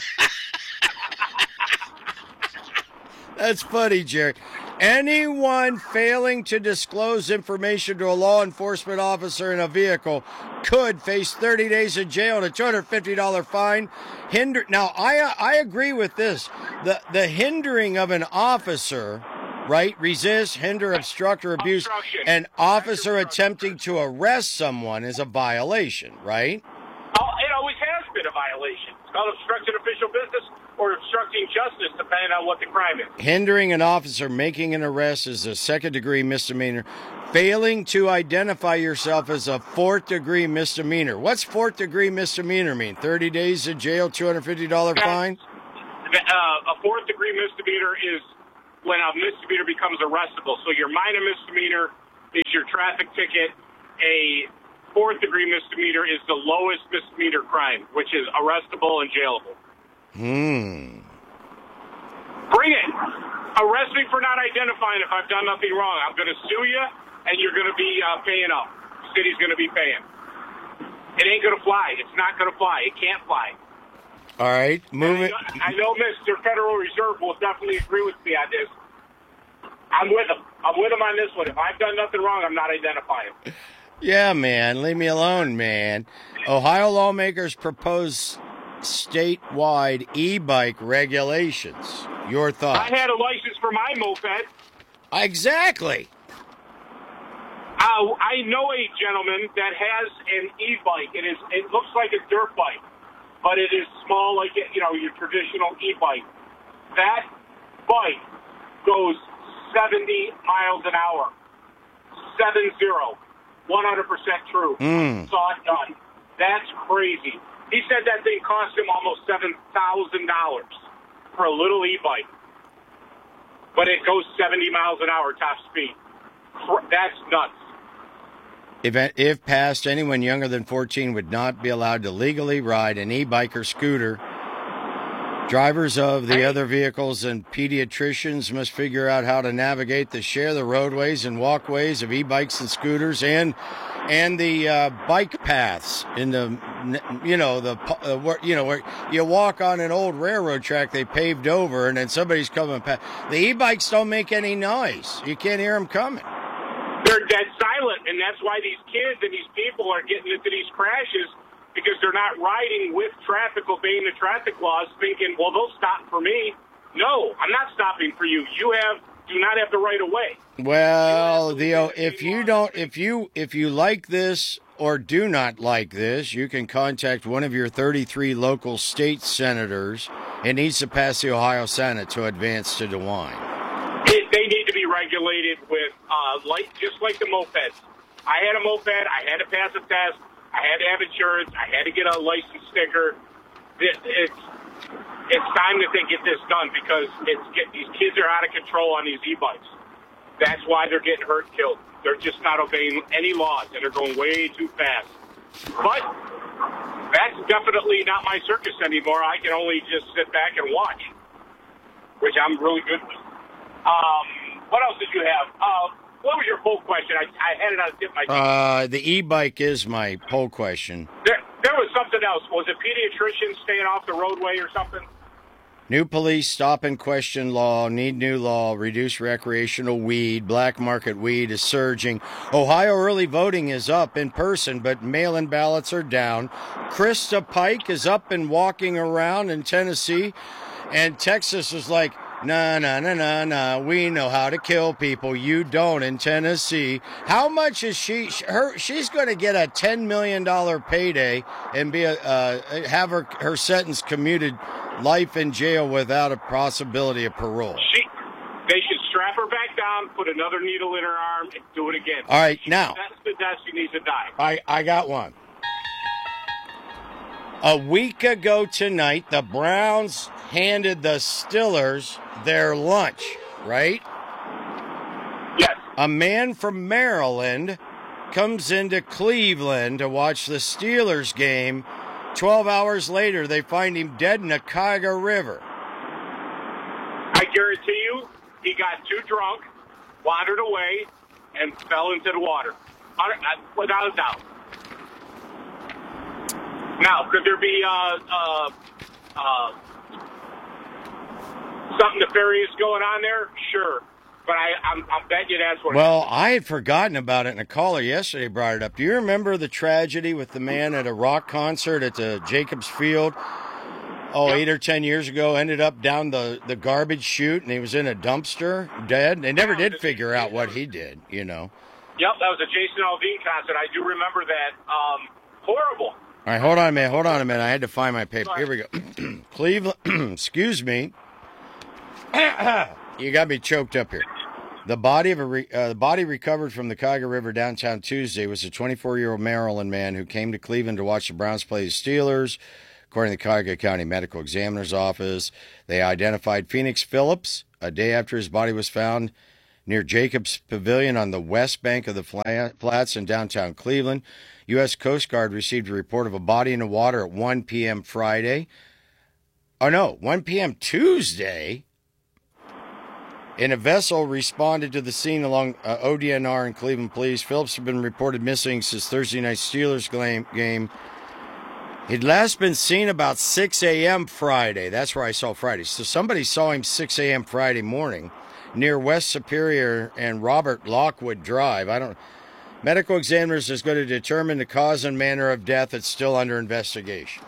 That's funny, Jerry. Anyone failing to disclose information to a law enforcement officer in a vehicle could face thirty days in jail and a two hundred fifty dollars fine. Hinder. Now, I I agree with this. The the hindering of an officer, right? Resist, hinder, obstruct, or abuse an officer attempting to arrest someone is a violation, right? Oh, it always has it a violation? It's called obstructing official business or obstructing justice, depending on what the crime is. Hindering an officer making an arrest is a second-degree misdemeanor. Failing to identify yourself as a fourth-degree misdemeanor. What's fourth-degree misdemeanor mean? thirty days in jail, two hundred fifty dollars fine? Uh, a fourth-degree misdemeanor is when a misdemeanor becomes arrestable. So your minor misdemeanor is your traffic ticket. A fourth-degree misdemeanor is the lowest misdemeanor crime, which is arrestable and jailable. Hmm. Bring it. Arrest me for not identifying if I've done nothing wrong. I'm going to sue you, and you're going to be uh, paying up. The city's going to be paying. It ain't going to fly. It's not going to fly. It can't fly. All right, move I it. know, I know Mister Federal Reserve will definitely agree with me on this. I'm with him. I'm with him on this one. If I've done nothing wrong, I'm not identifying. Yeah, man, leave me alone, man. Ohio lawmakers propose statewide e-bike regulations. Your thoughts? I had a license for my moped. Exactly. Uh, I know a gentleman that has an e-bike. It is. It looks like a dirt bike, but it is small, like you know your traditional e-bike. That bike goes seventy miles an hour. Seven zero. One hundred percent true. Mm. Saw it done. That's crazy. He said that thing cost him almost seven thousand dollars for a little e-bike, but it goes seventy miles an hour top speed. That's nuts. If, if passed, anyone younger than fourteen would not be allowed to legally ride an e-bike or scooter. Drivers of the other vehicles and pediatricians must figure out how to navigate the share the roadways and walkways of e-bikes and scooters and and the uh, bike paths in the you know the uh, where, you know where you walk on an old railroad track they paved over and then somebody's coming past. The e-bikes don't make any noise. You can't hear them coming. They're dead silent, and that's why these kids and these people are getting into these crashes, because they're not riding with traffic, obeying the traffic laws, thinking, well, they'll stop for me. No, I'm not stopping for you. You have do not have the right of way. Well, Theo, if you don't, if you if you like this or do not like this, you can contact one of your thirty-three local state senators. It needs to pass the Ohio Senate to advance to DeWine. It, they need to be regulated with, uh, like just like the mopeds. I had a moped. I had to pass a test. I had to have insurance. I had to get a license sticker. It, it's it's time that they get this done, because it's get, these kids are out of control on these e-bikes. That's why they're getting hurt and killed. They're just not obeying any laws, and they're going way too fast. But that's definitely not my circus anymore. I can only just sit back and watch, which I'm really good with. Um, what else did you have? Uh, What was your poll question? I, I had it on the tip of my tongue. Uh, the e-bike is my poll question. There, there was something else. Was it pediatricians staying off the roadway or something? New police stop and question law, need new law, reduce recreational weed, black market weed is surging. Ohio early voting is up in person, but mail-in ballots are down. Krista Pike is up and walking around in Tennessee, and Texas is like, no, no, no, no, no. We know how to kill people. You don't in Tennessee. How much is she? Her she's going to get a ten million dollar payday and be a uh, have her her sentence commuted, life in jail without a possibility of parole. She, they should strap her back down, put another needle in her arm, and do it again. All right, now that's the death. She needs to die. I I got one. A week ago tonight, the Browns handed the Steelers their lunch, right? Yes. A man from Maryland comes into Cleveland to watch the Steelers game. Twelve hours later, they find him dead in the Cuyahoga River. I guarantee you, he got too drunk, wandered away, and fell into the water. Without a doubt. Now, could there be uh, uh, uh, something nefarious going on there? Sure. But I, I'm, I'm betting you that's what Well, I had forgotten about it, and a caller yesterday brought it up. Do you remember the tragedy with the man at a rock concert at the Jacobs Field? Oh, yep. Eight or ten years ago, ended up down the, the garbage chute, and he was in a dumpster, dead. They never did figure out what he did, you know. Yep, that was a Jason Aldean concert. I do remember that. Um, horrible. All right, hold on a minute. Hold on a minute. I had to find my paper. Here we go. Cleveland, excuse me. You got me choked up here. The body of a re, uh, the body recovered from the Cuyahoga River downtown Tuesday was a twenty-four-year-old Maryland man who came to Cleveland to watch the Browns play the Steelers. According to the Cuyahoga County Medical Examiner's Office, they identified Phoenix Phillips a day after his body was found near Jacobs Pavilion on the west bank of the flats in downtown Cleveland. U S Coast Guard received a report of a body in the water at one p.m. Friday. Oh, no, one p.m. Tuesday. And a vessel responded to the scene along uh, O D N R and Cleveland Police. Phillips had been reported missing since Thursday night's Steelers game. He'd last been seen about six a.m. Friday. That's where I saw Friday. So somebody saw him six a.m. Friday morning near West Superior and Robert Lockwood Drive. I don't. Medical examiners is going to determine the cause and manner of death. It's still under investigation.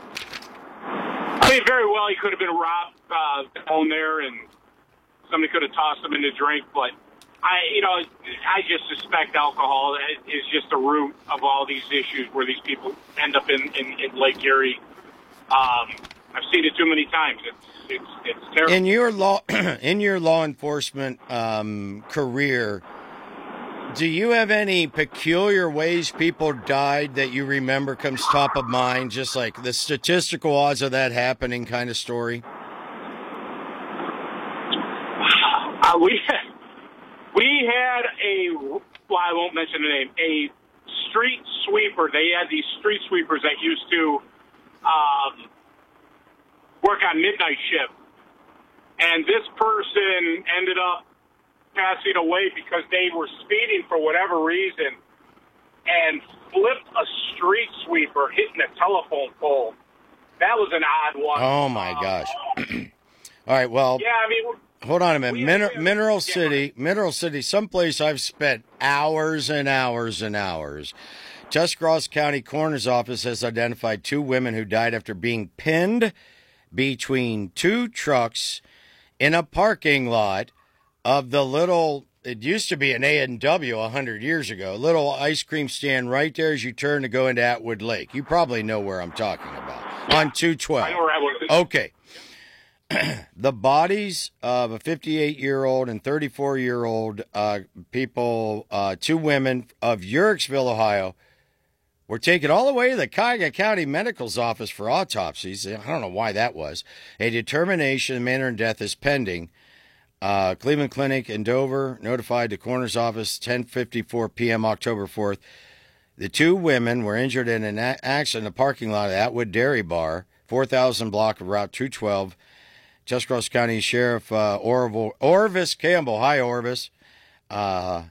I mean, very well, he could have been robbed uh, on there, and somebody could have tossed him in the drink. But I, you know, I just suspect alcohol is just the root of all these issues where these people end up in, in, in Lake Erie. Um, I've seen it too many times. It's it's, it's terrible. In your law, in your law enforcement um, career, do you have any peculiar ways people died that you remember comes top of mind? Just like the statistical odds of that happening kind of story? Uh, we, we had a, well, I won't mention the name, a street sweeper. They had these street sweepers that used to um, work on midnight shift. And this person ended up passing away because they were speeding for whatever reason and flipped a street sweeper hitting a telephone pole. That was an odd one. Oh, my um, gosh. All right, well, yeah, I mean, hold on a minute. Min- Mineral City, yeah. Mineral City, someplace I've spent hours and hours and hours. Tuscarawas County Coroner's Office has identified two women who died after being pinned between two trucks in a parking lot of the little, it used to be an A and W a hundred years ago, little ice cream stand right there as you turn to go into Atwood Lake. You probably know where I'm talking about. Yeah. On two twelve. I know where Atwood is. Okay. The bodies of a fifty-eight-year-old and thirty-four-year-old uh, people, uh, two women of Uricksville, Ohio, were taken all the way to the Cuyahoga County Medical's Office for autopsies. I don't know why that was. A determination of manner of death is pending. Uh, Cleveland Clinic in Dover notified the coroner's office ten fifty-four p.m. October fourth. The two women were injured in an a- accident in the parking lot of Atwood Dairy Bar, four thousand block of Route two twelve. Tuscarawas County Sheriff uh, Orville, Orvis Campbell, hi Orvis, uh,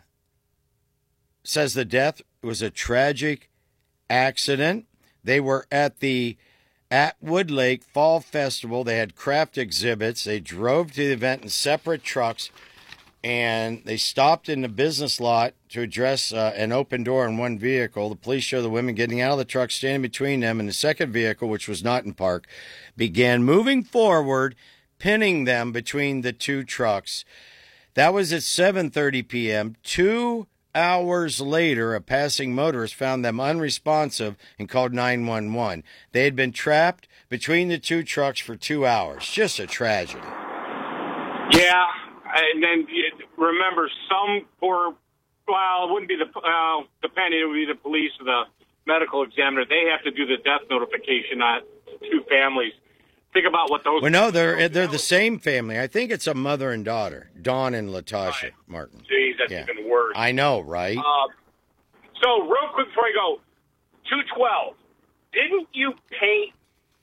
says the death was a tragic accident. They were at the Atwood Lake Fall Festival. They had craft exhibits. They drove to the event in separate trucks, and they stopped in the business lot to address uh, an open door in one vehicle. The police show the women getting out of the truck, standing between them, and the second vehicle, which was not in park, began moving forward, pinning them between the two trucks. That was at seven thirty p.m. Two hours later, a passing motorist found them unresponsive and called nine one one. They had been trapped between the two trucks for two hours. Just a tragedy. Yeah, and then remember, some poor, well, it wouldn't be the, uh, depending, it would be the police or the medical examiner. They have to do the death notification on two families. Think about what those... Well, no, they're they're the same family. I think it's a mother and daughter, Dawn and Latasha right. Martin. Geez, that's yeah. even worse. I know, right? Uh, so, real quick before I go, two twelve, didn't you paint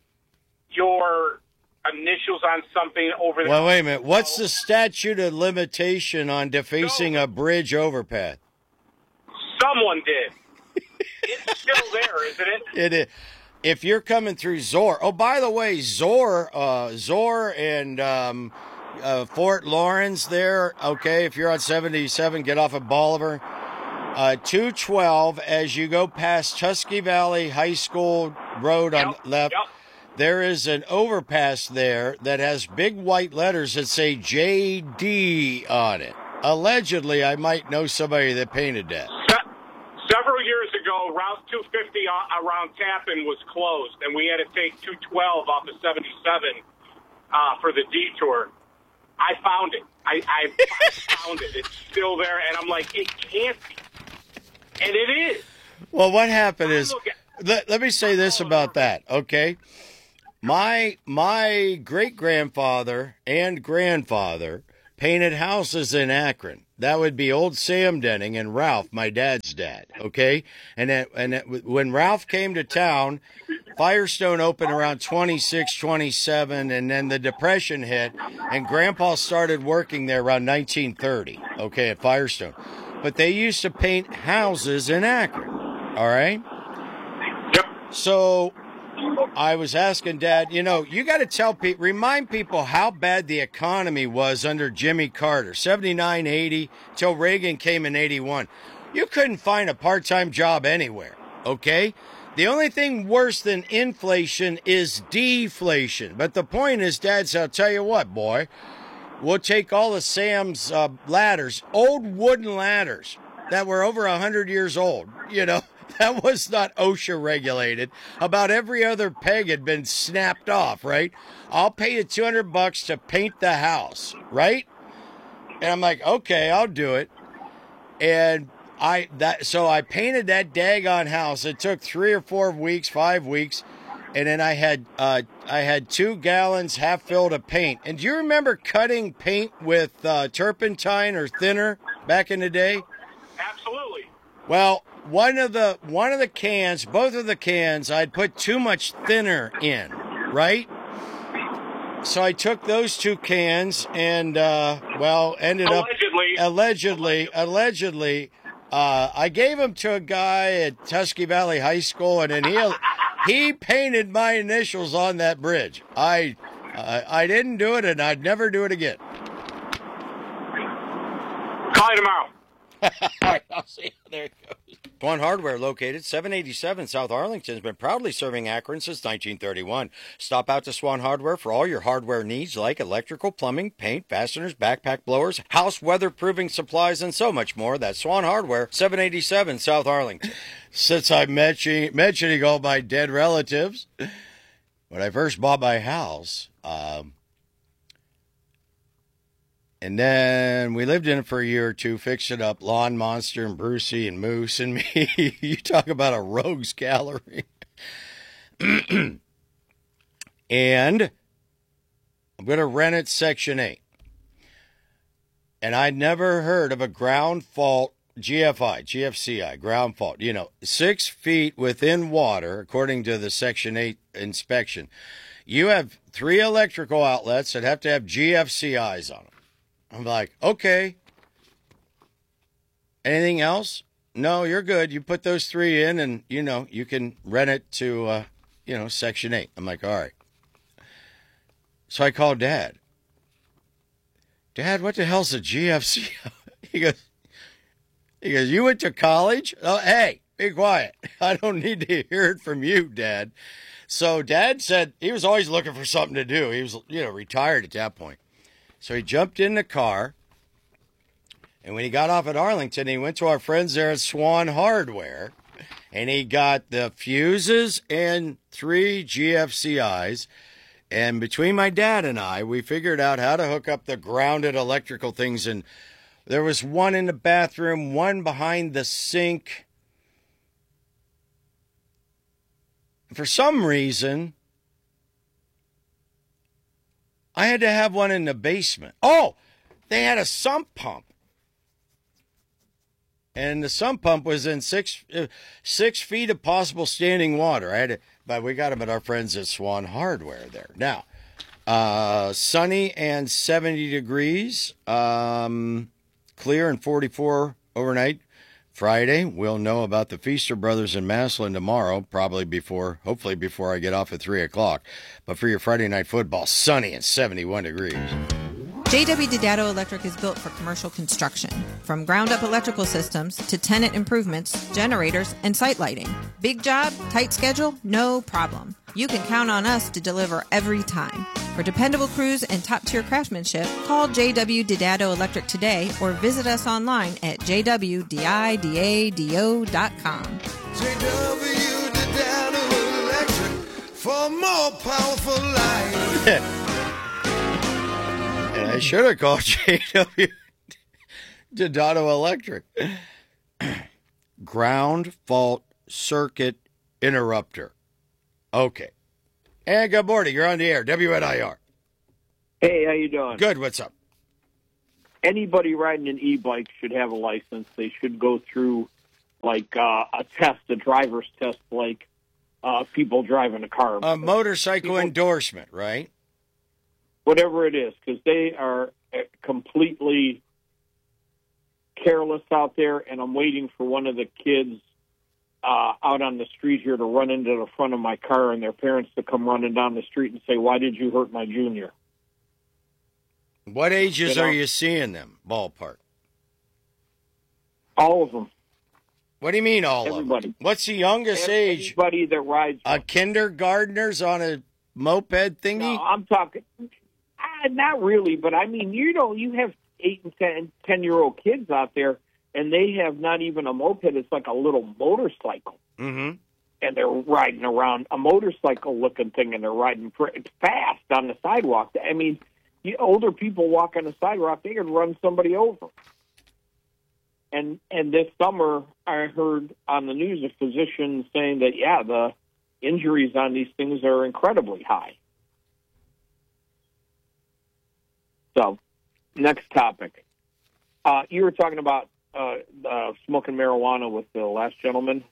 your initials on something over there? Well, wait a minute. What's the statute of limitation on defacing no. a bridge overpass? Someone did. It's still there, isn't it? It is. If you're coming through Zor, oh, by the way, Zor, uh, Zor and um, uh, Fort Lawrence there, okay, if you're on seventy-seven, get off at Bolivar. Uh, two twelve, as you go past Tusky Valley High School Road on yep, left, yep. there is an overpass there that has big white letters that say J D on it. Allegedly, I might know somebody that painted that. several years ago, Route two fifty around Tappan was closed, and we had to take two twelve off of seventy-seven uh, for the detour. I found it. I, I, I found it. It's still there, and I'm like, it can't be. And it is. Well, what happened is, let, let me say this about that, okay? My my great-grandfather and grandfather painted houses in Akron. That would be old Sam Denning and Ralph, my dad's dad, okay? And that, and that, when Ralph came to town, Firestone opened around twenty-six, twenty-seven, and then the Depression hit, and Grandpa started working there around nineteen thirty, okay, at Firestone. But they used to paint houses in Akron, all right? Yep. So I was asking Dad, you know, you got to tell people, remind people how bad the economy was under Jimmy Carter, seventy-nine, eighty, till Reagan came in eighty-one. You couldn't find a part-time job anywhere, okay? The only thing worse than inflation is deflation. But the point is, Dad said, I'll tell you what, boy, we'll take all of Sam's uh, ladders, old wooden ladders that were over one hundred years old, you know. That was not OSHA regulated. About every other peg had been snapped off, right? I'll pay you two hundred bucks to paint the house, right? And I'm like, okay, I'll do it. And I that so I painted that daggone house. It took three or four weeks, five weeks, and then I had uh, I had two gallons half filled of paint. And do you remember cutting paint with uh, turpentine or thinner back in the day? Absolutely. Well, one of the one of the cans, both of the cans, I'd put too much thinner in, right? So I took those two cans and, uh, well, ended allegedly. up allegedly, allegedly, uh, I gave them to a guy at Tusky Valley High School, and then he he painted my initials on that bridge. I uh, I didn't do it, and I'd never do it again. Call you tomorrow. All right, I'll see you. There it goes. Swan Hardware, located seven eighty-seven South Arlington, has been proudly serving Akron since nineteen thirty-one. Stop out to Swan Hardware for all your hardware needs like electrical, plumbing, paint, fasteners, backpack blowers, house weatherproofing supplies, and so much more. That's Swan Hardware, seven eighty-seven South Arlington. Since I'm mentioning, mentioning all my dead relatives, when I first bought my house, um, and then we lived in it for a year or two, fixed it up, Lawn Monster and Brucey and Moose and me. You talk about a rogues gallery. And I'm going to rent it Section eight. And I'd never heard of a ground fault, G F I, G F C I, ground fault. You know, six feet within water, according to the Section eight inspection. You have three electrical outlets that have to have G F C Is on them. I'm like, okay. Anything else? No, you're good. You put those three in and, you know, you can rent it to, uh, you know, Section eight. I'm like, all right. So I called Dad. Dad, what the hell's a G F C? He goes, he goes, you went to college? Oh, hey, be quiet. I don't need to hear it from you, Dad. So Dad said he was always looking for something to do. He was, you know, retired at that point. So he jumped in the car, and when he got off at Arlington, he went to our friends there at Swan Hardware, and he got the fuses and three G F C Is. And between my dad and I, we figured out how to hook up the grounded electrical things. And there was one in the bathroom, one behind the sink. For some reason, I had to have one in the basement. Oh, they had a sump pump. And the sump pump was in six uh, six feet of possible standing water. I had to, but we got them at our friends at Swan Hardware there. Now, uh, sunny and seventy degrees, um, clear and forty-four overnight. Friday, we'll know about the Feaster Brothers in Massillon tomorrow, probably before, hopefully before I get off at three o'clock. But for your Friday night football, sunny and seventy-one degrees. J W Didato Electric is built for commercial construction. From ground-up electrical systems to tenant improvements, generators, and site lighting. Big job, tight schedule, no problem. You can count on us to deliver every time. For dependable crews and top-tier craftsmanship, call J W Didato Electric today or visit us online at j w didado dot com. J W Didato Electric for more powerful life. And I should have called J W Didato Electric. Ground fault circuit interrupter. Okay. And good morning. You're on the air. W N I R. Hey, how you doing? Good. What's up? Anybody riding an e-bike should have a license. They should go through, like, uh, a test, a driver's test, like uh, people driving a car. A motorcycle people, endorsement, right? Whatever it is, because they are completely careless out there, and I'm waiting for one of the kids uh, out on the street here to run into the front of my car and their parents to come running down the street and say, "Why did you hurt my junior?" What ages you know? are you seeing them, ballpark? All of them. What do you mean all Everybody. of them? What's the youngest Every, age? Anybody that rides. A kindergartner's on a moped thingy? No, I'm talking... Uh, not really, but I mean, you know, you have eight and ten, ten-year-old kids out there, and they have not even a moped. It's like a little motorcycle. Mm-hmm. And they're riding around a motorcycle-looking thing, and they're riding fast on the sidewalk. I mean, you, older people walk on the sidewalk, they could run somebody over. And and this summer, I heard on the news a physician saying that, yeah, the injuries on these things are incredibly high. So, next topic. Uh, you were talking about uh, uh, smoking marijuana with the last gentleman.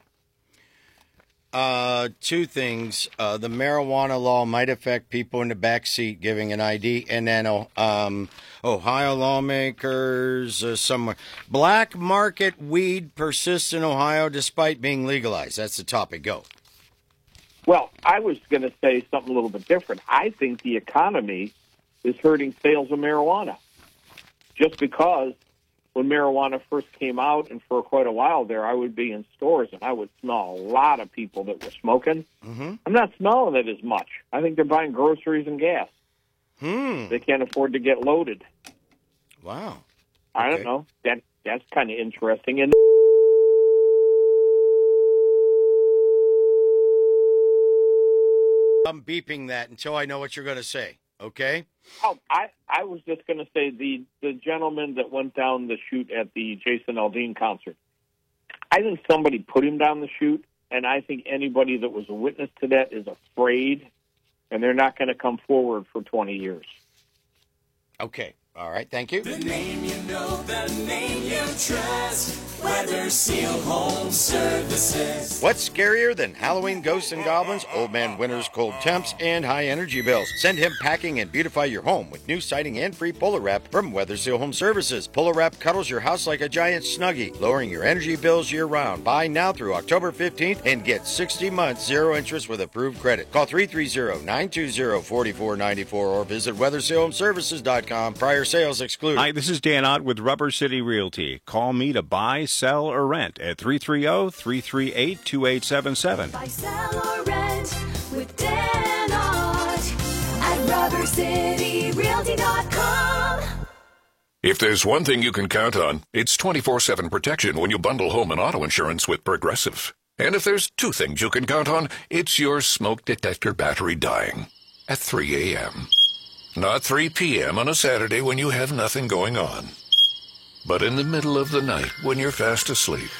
Uh, two things. Uh, the marijuana law might affect people in the back seat giving an I D, and then um, Ohio lawmakers uh, somewhere. Black market weed persists in Ohio despite being legalized. That's the topic. Go. Well, I was going to say something a little bit different. I think the economy is hurting sales of marijuana. Just because when marijuana first came out, and for quite a while there, I would be in stores and I would smell a lot of people that were smoking. Mm-hmm. I'm not smelling it as much. I think they're buying groceries and gas. Hmm. They can't afford to get loaded. Wow. I Okay. don't know. That That's kind of interesting. And I'm beeping that until I know what you're going to say. Okay? Oh, I, I was just going to say the, the gentleman that went down the chute at the Jason Aldean concert. I think somebody put him down the chute, and I think anybody that was a witness to that is afraid, and they're not going to come forward for twenty years. Okay. All right. Thank you. The name you know, the name you trust. Weather Seal Home Services. What's scarier than Halloween ghosts and goblins, old man winter's cold temps, and high energy bills? Send him packing and beautify your home with new siding and free Polar Wrap from Weather Seal Home Services. Polar Wrap cuddles your house like a giant Snuggie, lowering your energy bills year-round. Buy now through October fifteenth and get sixty months zero interest with approved credit. Call three three zero, nine two zero, four four nine four or visit weather seal home services dot com. Prior sales excluded. Hi, this is Dan Ott with Rubber City Realty. Call me to buy, sell, or rent at three three zero, three three eight, two eight seven seven. Buy, sell, or rent with Dan Ott at rubber city realty dot com. If there's one thing you can count on, it's twenty-four seven protection when you bundle home and auto insurance with Progressive. And if there's two things you can count on, it's your smoke detector battery dying at three a.m. Not three p.m. on a Saturday when you have nothing going on, but in the middle of the night when you're fast asleep.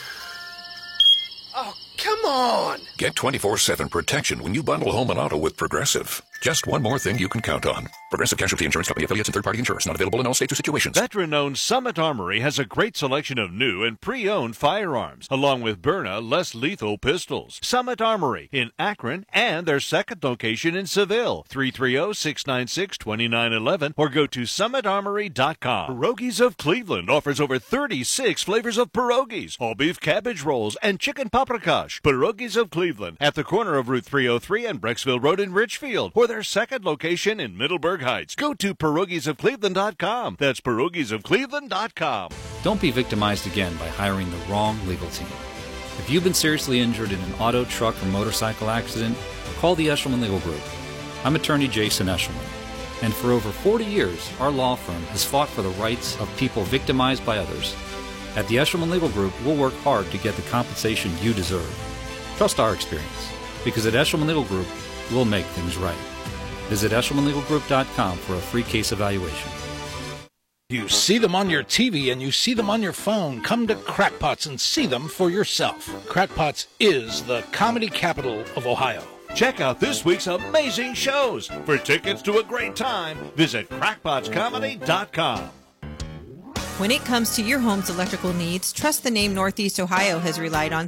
Oh, come on! Get twenty-four seven protection when you bundle home and auto with Progressive. Just one more thing you can count on. Progressive Casualty Insurance Company affiliates and third-party insurance not available in all states or situations. Veteran-owned Summit Armory has a great selection of new and pre-owned firearms, along with Byrna less lethal pistols. Summit Armory in Akron and their second location in Seville, three three zero, six nine six, two nine one one, or go to summit armory dot com. Pierogies of Cleveland offers over thirty-six flavors of pierogies, all beef cabbage rolls, and chicken paprikash. Pierogies of Cleveland at the corner of Route three oh three and Brecksville Road in Richfield, or for their second location in Middleburg Heights. Go to pierogies of cleveland dot com. That's pierogies of cleveland dot com. Don't be victimized again by hiring the wrong legal team. If you've been seriously injured in an auto, truck, or motorcycle accident, call the Eshelman Legal Group. I'm attorney Jason Eshelman, and for over forty years, our law firm has fought for the rights of people victimized by others. At the Eshelman Legal Group, we'll work hard to get the compensation you deserve. Trust our experience, because at Eshelman Legal Group, we'll make things right. Visit eshelman legal group dot com for a free case evaluation. You see them on your T V and you see them on your phone. Come to Crackpots and see them for yourself. Crackpots is the comedy capital of Ohio. Check out this week's amazing shows. For tickets to a great time, visit crackpots comedy dot com. When it comes to your home's electrical needs, trust the name Northeast Ohio has relied on